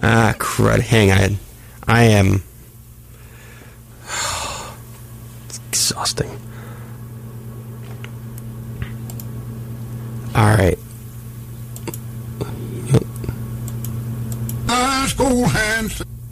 Ah, crud. Hang on. I am... It's exhausting. Alright. School hands.